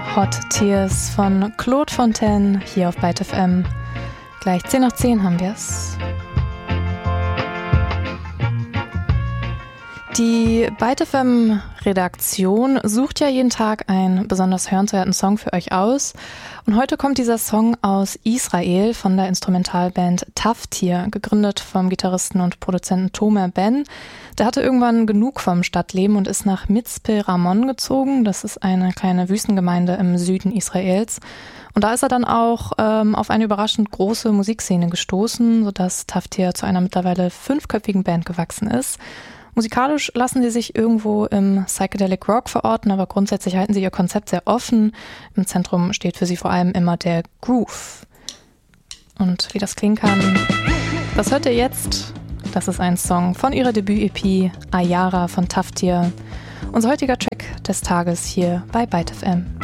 Hot Tears von Claude Fontaine hier auf Byte FM. Gleich 10 nach 10 haben wir es. Die Byte FM Redaktion sucht ja jeden Tag einen besonders hörenswerten Song für euch aus. Und heute kommt dieser Song aus Israel von der Instrumentalband Taftir, gegründet vom Gitarristen und Produzenten Tomer Ben. Der hatte irgendwann genug vom Stadtleben und ist nach Mitzpe Ramon gezogen. Das ist eine kleine Wüstengemeinde im Süden Israels. Und da ist er dann auch auf eine überraschend große Musikszene gestoßen, sodass Taftir zu einer mittlerweile 5-köpfigen Band gewachsen ist. Musikalisch lassen sie sich irgendwo im Psychedelic Rock verorten, aber grundsätzlich halten sie ihr Konzept sehr offen. Im Zentrum steht für sie vor allem immer der Groove. Und wie das klingen kann, das hört ihr jetzt. Das ist ein Song von ihrer Debüt-EP Ayara von Taftir. Unser heutiger Track des Tages hier bei Byte FM.